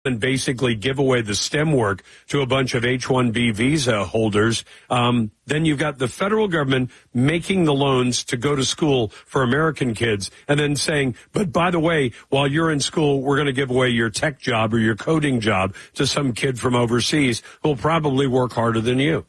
and basically give away the STEM work to a bunch of H-1B visa holders, then you've got the federal government making the loans to go to school for American kids and then saying, but by the way, while you're in school, we're going to give away your tech job or your coding job to some kid from overseas who'll probably work harder than you.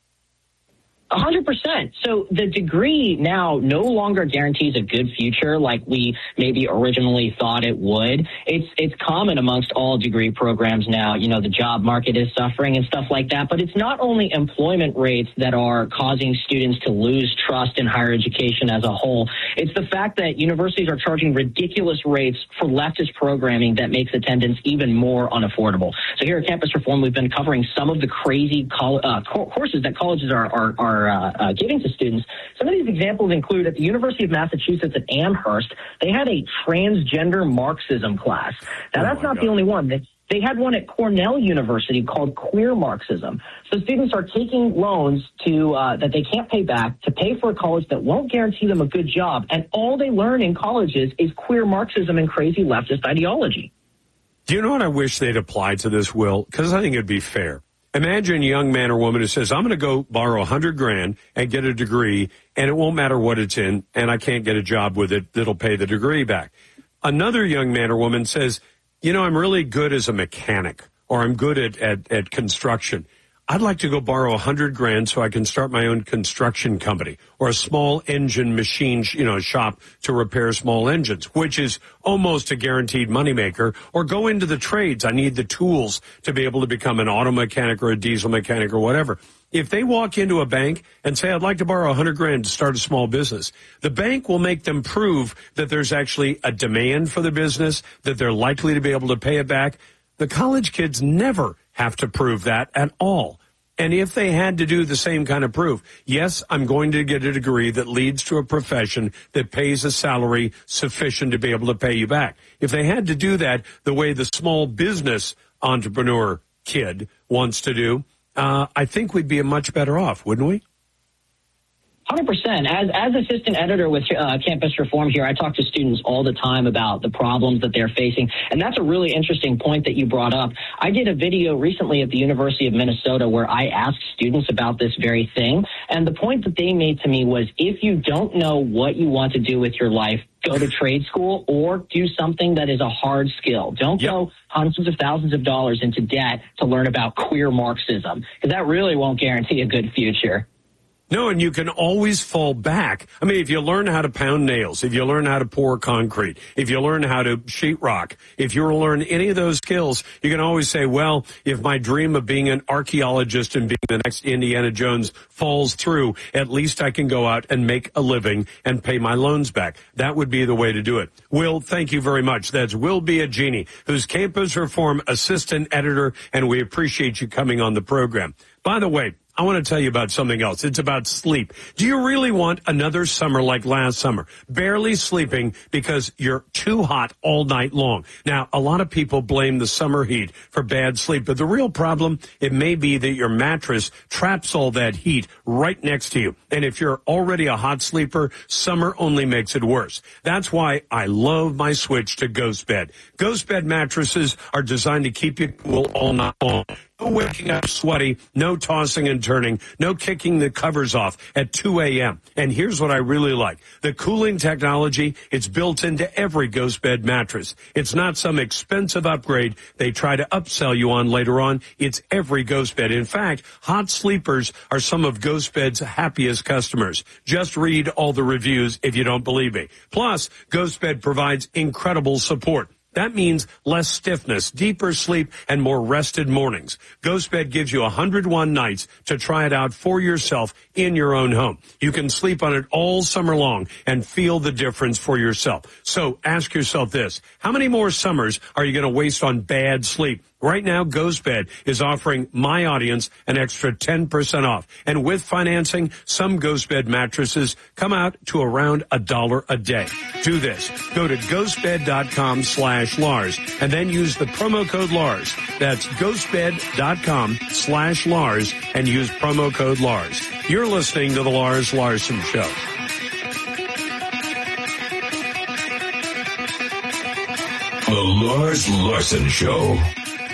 100%. So the degree now no longer guarantees a good future like we maybe originally thought it would. It's common amongst all degree programs now. You know, the job market is suffering and stuff like that. But it's not only employment rates that are causing students to lose trust in higher education as a whole. It's the fact that universities are charging ridiculous rates for leftist programming that makes attendance even more unaffordable. So here at Campus Reform, we've been covering some of the crazy courses that colleges are giving to students. Some of these examples include at the University of Massachusetts at Amherst, they had a transgender Marxism class. Now, that's not the only one. They had one at Cornell University called Queer Marxism. So students are taking loans to that they can't pay back to pay for a college that won't guarantee them a good job. And all they learn in colleges is queer Marxism and crazy leftist ideology. Do you know what I wish they'd apply to this, Will? Because I think it'd be fair. Imagine a young man or woman who says, I'm going to go borrow $100,000 and get a degree, and it won't matter what it's in, and I can't get a job with it that'll pay the degree back. Another young man or woman says, you know, I'm really good as a mechanic, or I'm good at construction. I'd like to go borrow $100,000 so I can start my own construction company or a small engine machine, shop to repair small engines, which is almost a guaranteed moneymaker, or go into the trades. I need the tools to be able to become an auto mechanic or a diesel mechanic or whatever. If they walk into a bank and say, I'd like to borrow $100,000 to start a small business, the bank will make them prove that there's actually a demand for the business, that they're likely to be able to pay it back. The college kids never have to prove that at all. And if they had to do the same kind of proof, yes, I'm going to get a degree that leads to a profession that pays a salary sufficient to be able to pay you back. If they had to do that the way the small business entrepreneur kid wants to do, I think we'd be much better off, wouldn't we? 100%. As assistant editor with Campus Reform here, I talk to students all the time about the problems that they're facing. And that's a really interesting point that you brought up. I did a video recently at the University of Minnesota where I asked students about this very thing. And the point that they made to me was, if you don't know what you want to do with your life, go to trade school or do something that is a hard skill. Don't go hundreds of thousands of dollars into debt to learn about queer Marxism, because that really won't guarantee a good future. No, and you can always fall back. I mean, if you learn how to pound nails, if you learn how to pour concrete, if you learn how to sheetrock, if you learn any of those skills, you can always say, well, if my dream of being an archaeologist and being the next Indiana Jones falls through, at least I can go out and make a living and pay my loans back. That would be the way to do it. Will, thank you very much. That's Will Biagini, who's Campus Reform assistant editor, and we appreciate you coming on the program. By the way, I want to tell you about something else. It's about sleep. Do you really want another summer like last summer? Barely sleeping because you're too hot all night long. Now, a lot of people blame the summer heat for bad sleep, but the real problem, it may be that your mattress traps all that heat right next to you. And if you're already a hot sleeper, summer only makes it worse. That's why I love my switch to Ghost Bed. Ghost Bed mattresses are designed to keep you cool all night long. No waking up sweaty, no tossing and turning, no kicking the covers off at 2 a.m. And here's what I really like. The cooling technology, it's built into every Ghost Bed mattress. It's not some expensive upgrade they try to upsell you on later on. It's every Ghost Bed. In fact, hot sleepers are some of Ghost Bed's happiest customers. Just read all the reviews if you don't believe me. Plus, Ghost Bed provides incredible support. That means less stiffness, deeper sleep, and more rested mornings. Ghost Bed gives you 101 nights to try it out for yourself in your own home. You can sleep on it all summer long and feel the difference for yourself. So ask yourself this: how many more summers are you going to waste on bad sleep? Right now, Ghost Bed is offering my audience an extra 10% off. And with financing, some Ghost Bed mattresses come out to around $1 a day. Do this. Go to ghostbed.com/Lars and then use the promo code Lars. That's ghostbed.com/Lars and use promo code Lars. You're listening to The Lars Larson Show. The Lars Larson Show.